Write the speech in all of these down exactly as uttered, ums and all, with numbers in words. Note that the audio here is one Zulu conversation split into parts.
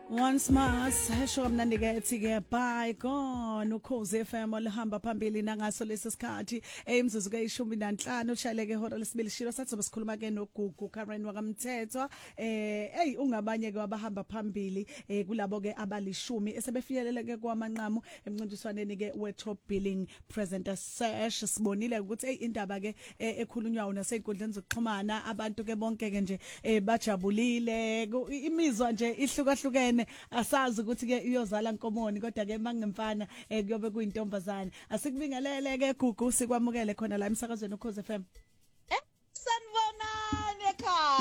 Once mas esho kamnandi ke ethi ke bye gone ukhoze F M olihamba phambili nangaso lesi sikhathi emzuzu ke ishumi nanhlanu ushaleke ihora lesibili shilo sathi sikhuluma ke noGugu Karen wakamthethwa eh hey ungabanye ke wabahamba phambili eh kulabo ke abalishumi esebefinyelele ke kwamanqamu emncintiswaneni ke we top billing presenter search sibonile ukuthi hey indaba ke ekhulunywa nasey'nkundleni zokuxhumana abantu ke bonke ke nje bajabulile imizwa nje ihlukahlukene asazi ukuthi ke iyozala Nkomoni kodwa ke mangemfana kuyobe kuyintombazana asikubingelele ke Gugu sikwamukele khona la emsakazweni uKhoze F M eh sanibonani ekhaya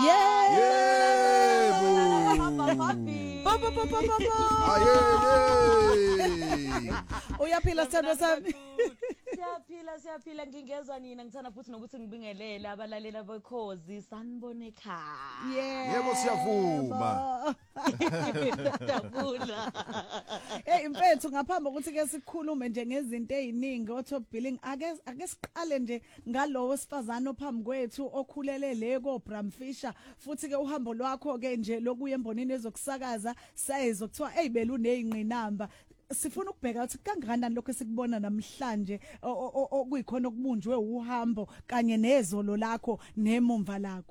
yebo baba baba baba ayeye uyaphila sithando sami siyaphila siyaphila ngingezwa nina ngithanda futhi nokuthi ngibingelele abalalela beKhozi sanibone ekhaya yebo siyavuma dabula hey mfethu ngaphambi ukuthi ke sikhulume nje ngezinto eziningi o top billing ake ake siqale nje ngalowo wesifazana ophambi kwethu okhulele le ko Bramfisher futhi ke uhambo lwakho ke nje lokuya embonini ezokusakaza sayizwa kuthiwa hey beluneyinqinamba sifuna ukubheka ukuthi kangakanani lokho esikubona namhlanje okuyikhona okubunjwe uhambo kanye nezolo lakho nemumva lakho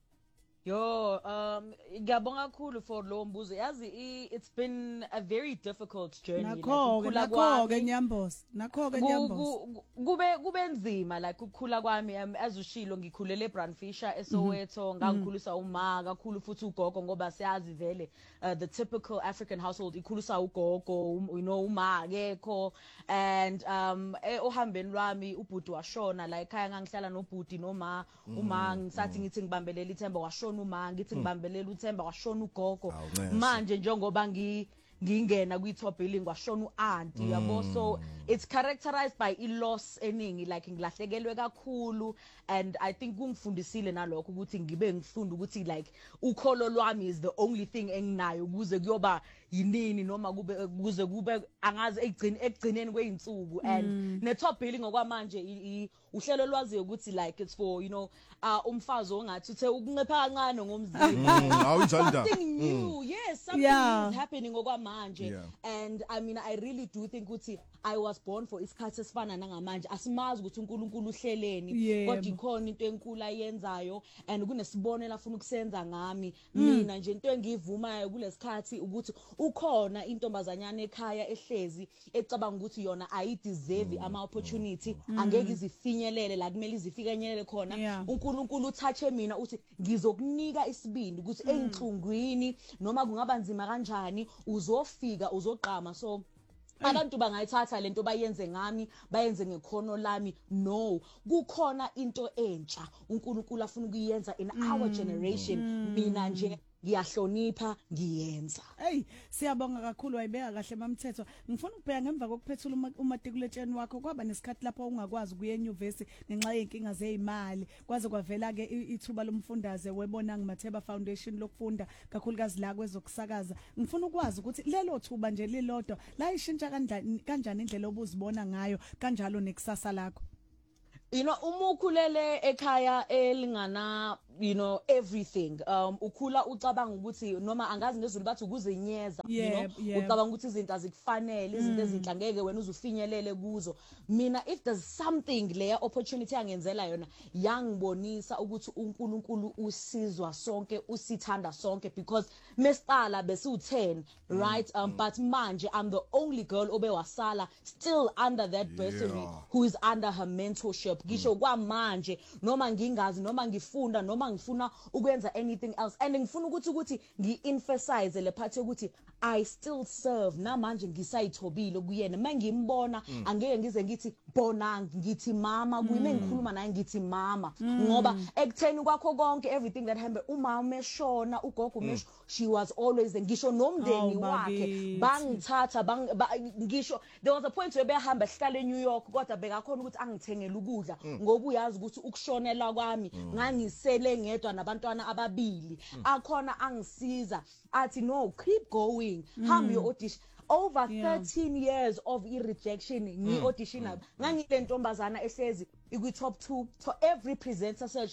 Yo, um, ngiyabonga kakhulu for lo mbuzo. Yazi it's been a very difficult journey. Nakho, nakho ke Nyambozi. Nakho ke Nyambozi. Kube kube nzima like ukukhula kwami as ushilo ngikhulele eBrandfisher eSoweto ngangikhuliswa uma kakhulu futhi ugogo ngoba siyazi vele the typical African household ikhuliswa ugogo, you know, uma akekho and um ohambeni lwami ubhuti washona la ekhaya ngangihlala nobhuti noma uma ngisathi ngithi ngibambelela ithemba washona uma ngithi ngibambelela uThemba washona ugogo manje njengoba ngi ngingena kwi top billing washona uauntie yabo so it's characterized by a loss eningi like ngilahlekelwe kakhulu and I think kungifundisile nalokho ukuthi ngibe ngifunda ukuthi like ukholo lwami is the only thing enginayo ukuze kuyoba yinini noma kube kuze kube angazi egcini egcineni kweinsuku and ne top billing ngokwamanje uhlelo lwaziyo ukuthi like it's for you know uh umfazi ongathi uthe ukuncepha kancane ngomzimba something new yes something yeah. is happening ngokwamanje yeah. and I mean I really do think ukuthi I was born for isikhathi esifana nangamanje asimazi ukuthi uNkulunkulu uhleleni yeah. kodwa ikhona into enkulu ayenzayo and kunesibonelo afuna ukusenza ngami mm. mina nje into engivumayo kulesikhathi ukuthi ukhona intombazanyana ekhaya ehlezi ecabanga ukuthi yona ayideserve mm. ama opportunity mm. angeke izifinyelele la kumele izifinyelele khona yeah. uNkulunkulu uthathe mina uthi ngizokunika isibindi ukuthi mm. enhlungwini noma kungaba nzima kanjani uzofika uzoqama so abantu bangayithatha lento bayenze ngami bayenze ngekhono lami no kukhona into entsha uNkulunkulu afuna ukuyenza in our generation mina nje ngiyahlonipha ngiyenza hey siyabonga kakhulu wayibeka kahle mamthetho ngifuna ukubheka ngemva kokuphethula umatikuletsheni wakho kwaba nesikhathi lapho ungakwazi ukuya enyuvesi ngenxa yenkinga zeimali kwaze kwavela ke ithuba lomfundaze webonanga Matheba Foundation lokufunda kakhulukazi la kwezokusakaza ngifuna ukwazi ukuthi lelo thuba nje lilodwa la ishintsha kanjani kanjani indlela obuzibona ngayo kanjalo nekusasa lakho you know umukhulele ekhaya elingana you know everything um ukhula ucabanga ukuthi noma angazi ngezulu bathi ukuzinyeza you know ucabanga ukuthi izinto azikufanele izinto ezinhlangeke wena uzufinyelele kuzo mina if there's something le opportunity angenzela yona yangibonisa ukuthi uNkulunkulu usizwa sonke usithanda sonke because mesicala besiwu ten right um but manje I'm the only girl obewasala still under that bursary yeah. who is under her mentorship ngisho kwamanje noma ngingazi noma ngifunda noma ngifuna ukwenza anything else and ngifuna ukuthi ukuthi ngiemphasize le part ukuthi I still serve namanje ngisayithobile kuyena mangimbona angeke ngize ngithi bona ngithi mama kuyime ngikhuluma naye ngithi mama ngoba ekutheni kwakho konke everything that happened umama eshona ugogo mesho she was always there ngisho nomndeni wakhe bangithatha ngisho there was a point where behamba ehlala eNew York kodwa bekakhona ukuthi angithengele ukudla ngoba uyazi ukuthi ukushonela kwami ngangisele ngedwa nabantwana ababili akhona angisiza athi no keep going hamba your audition over yeah. thirteen years of rejection ngi audition ngangile ntombazana ehlezi ikwi top two to every presenter search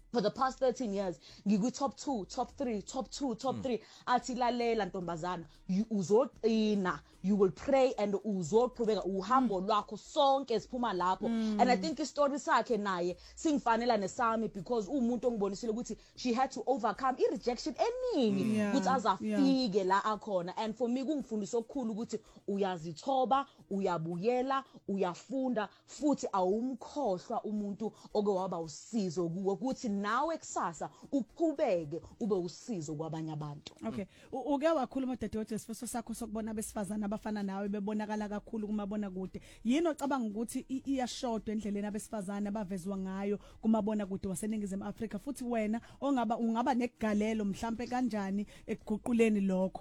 for the past thirteen years ngiku top two, top three, top two, top three athi lalela ntombazana uzoqina, you will pray and uzoqhubeka uhambo lwakho sonke siphuma lapho. And I think istory sakhe naye singifanela nesami because umuntu ongibonisile ukuthi she had to overcome i rejection eningi ukuthi azafike la akhona. And for me kungifundisa okukhulu ukuthi uyazithoba, uyabuyela, uyafunda futhi awumkhohlwa umuntu oke waba usizo kuwe ukuthi nawe kusasa uqhubeke ube usizo kwabanye abantu. Okay, uke wakhuluma dadewethu isifiso sakho sokubona abesifazana abafana nawe bebonakala kakhulu kumabona kude. Yini ocabanga ukuthi iyashoda endleleni abesifazana abavezwa ngayo kumabona kude waseningizimu Afrika futhi wena ongaba ungaba negalelo mhlambe kanjani ekuguquleni lokho?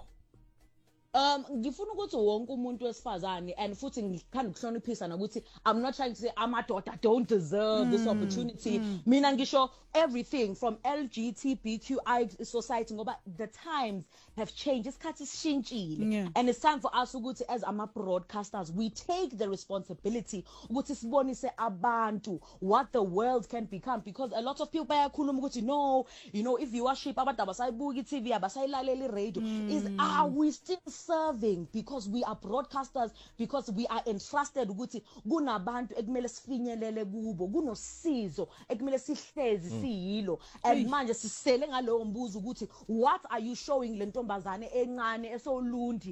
Um ngifuna ukuthi wonke umuntu wesifazane and futhi ngikhanda ukuhloniphisa nokuthi I'm not trying to say amadoda don't deserve mm, this opportunity. Mm. Mina ngisho everything from L G B T Q I society ngoba the times have changed. Isikhathi sishintshile. Yeah. And it's time for us ukuthi as ama broadcasters we take the responsibility ukuthi sibonise abantu what the world can become, because a lot of people bayakhuluma ukuthi no, you know, if viewership abantu abasayibuka i-T V abasayilalela i-radio. Mm. Is are we still serving because we are broadcasters, because we are entrusted ukuthi kunabantu ekumele sifinyelele kubo, kunosizo ekumele sihlezi siyilo. And manje sisele ngalowo mbuzo ukuthi what are you showing le ntombazane encane esolundi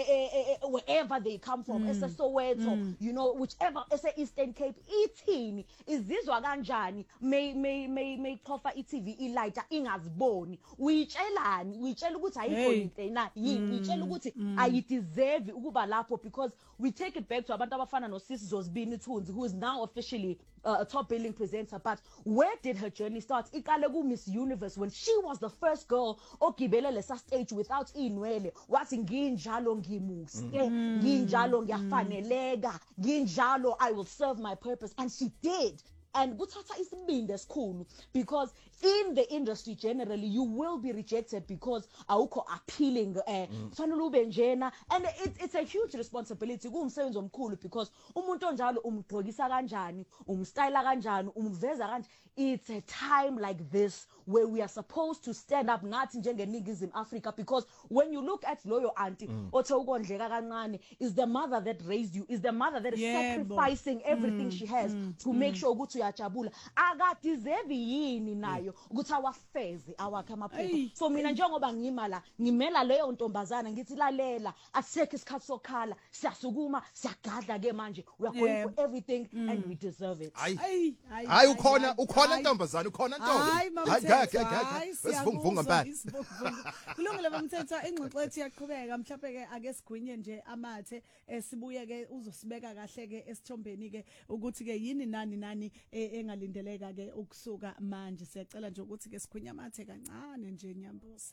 wherever they come from, eseSoweto, you know, whichever ese Eastern Cape, ithini izizwa kanjani may may may may khofa i-T V ilighta ingaziboni, uyitshelani, uyitshela ukuthi ayikho into na yini, uyitshela ukuthi I deserve ukuba lapho, because we take it back to abantu abafana no Sis Zosbini Thunzi, who is now officially uh, a top billing presenter. But where did her journey start? Iqale ku Miss Universe when she was the first girl ogibele lesa stage without inwele, wathi nginjalo ngimuhle, nginjalo ngiyafaneleka, nginjalo I will serve my purpose, and she did. And kuthatha isibindi esikhulu, because in the industry generally you will be rejected because awukho appealing eh fanele ube njena, and it, it's a huge responsibility kumsebenzi omkhulu, because umuntu onjalo umgqokisa kanjani, umstyla kanjani, umveza kanjani. It's a time like this where we are supposed to stand up nathi njengeningizimu Africa, because when you look at loyo auntie othe ukondleka kancane, is the mother that raised you, is the mother that is yeah, sacrificing bo. everything mm, she has mm, to mm. make sure ukuthi uyajabula, akadeserve yini nayo ukuthi awafeze awakhe amaphupho. So mina njengoba ngimala ngimela leyo ntombazana ngithi lalela, asekho isikhathi sokhala, siyasukuma siyagadla ke manje, we are going yeah. for everything mm. and we deserve it. Hayi hayi ukhona ukhona ntombazana ukhona ntombi. Hayi sivunguvunga mpela. Kulungile bamthetha, ingxoxo ethu iyaqhubeka, mhlawumbe ke ake sigwinye nje amathe esibuye ke uzosibeka kahle ke esithombeni ke ukuthi ke yini nani nani engalindeleka ke ukusuka manje. Siyacela nje ukuthi ke sigwinye amathe kancane nje Nyambuzi.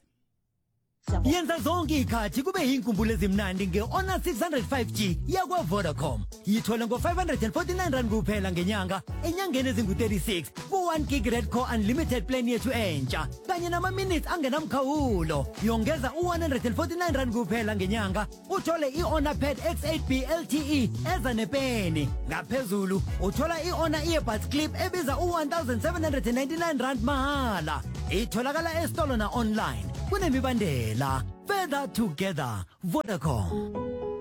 Yenza zonke ikhathi kube yinkumbulo ezimnandi nge-Honor six oh five G yakwa Vodacom. Yithola ngo five hundred forty-nine rand kuphela ngenyanga, enyangeni ezingu thirty-six ku one gig red core unlimited plan yethu entsha, kanye nama minutes angenamkhawulo. Yongeza u one hundred forty-nine rand kuphela ngenyanga uthole i-Honor Pad X eight B L T E eza nepeni. Ngaphezulu uthola i-Honor earbuds clip ebiza u one thousand seven hundred ninety-nine rand mahala. Itholakala estolo na online. Kunemibandela. Further together. Vodacom.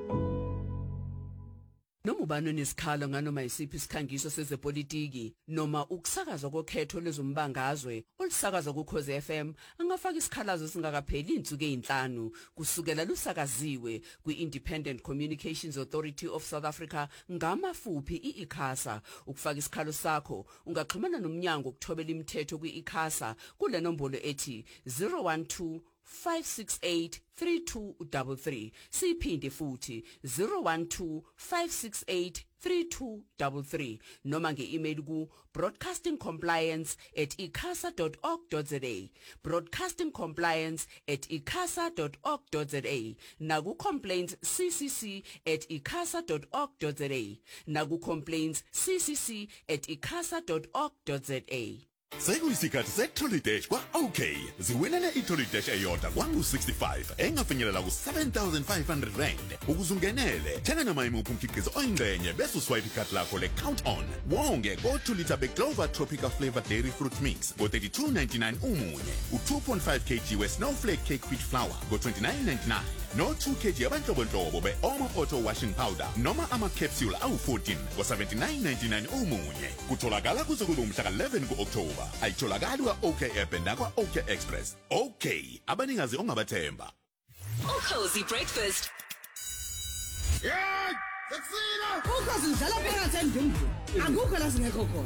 Noma ubani nesikhalo nganoma isiphi isikhangiso sezepolitiki noma ukusakazwa kokhetho lezombangazwe olusakazwa ku Khosi F M, angafaka isikhalazo singakapheli insuku ezinhlanu kusukela lusakaziwe kwi-Independent Communications Authority of South Africa ngamafuphi i-ICASA. Ukufaka isikhalo sakho ungaxhumana nomnyango ukuthobela imithetho kwi-ICASA kule nombolo ethi zero one two five six eight three two three three. Siphinde futhi zero one two five six eight three two three three noma nge-email ku broadcastingcompliance at icasa dot org dot za, broadcastingcompliance at icasa dot org dot za, naku complaints ccc at icasa dot org dot za, naku complaints ccc at icasa dot org dot za. Sekuyisikhathi se-Trolly Dash kwa-OK. Ziwinele i-Trolly Dash eyodwa kwangu sixty-five engafinyelela ku seven thousand five hundred rand. Ukuze ungenele, thenga noma imuphi umkhiqizo oyingxenye bese uswipe ikhadi lakho le-Count On. Wonge go-two litre be-Clover Tropical Flavor Dairy Fruit Mix ngo-thirty-two ninety-nine umunye. U-two point five kilograms we-Snowflake Cake Wheat Flour ngo-twenty-nine ninety-nine. No two kilograms yabanhlobonhlobo be-Omo Auto Washing Powder noma ama-capsule awu-fourteen ngo-seventy-nine ninety-nine umunye. Kutholakala kuze kube umhla ka-eleven ku-October. Ayitholakali kwa-OK app nakwa-OK Express. OK, abanikazi ongabathemba. Ukhozi Breakfast. Yeah! Sakusina! Ukhozi njalo phakathi endungu. Akukho la singekho khona.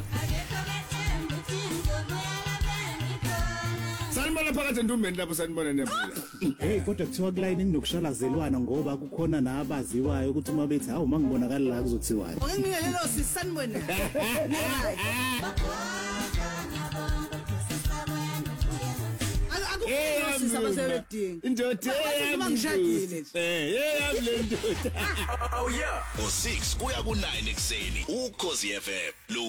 Sanibona phakathi endumbeni lapho sanibona nempela. Hey kodwa kuthiwa kulayini kunokushala zelwana ngoba kukhona nabaziwayo ukuthi uma bethi hawu mangibonakala la kuzothiwani. Ngingiyelelo sisanibona. Indoda mangishadile. Eh, yeah, le ndoda. Oh yeah. O six kuya ku nine ekseni. Ukhozi F M.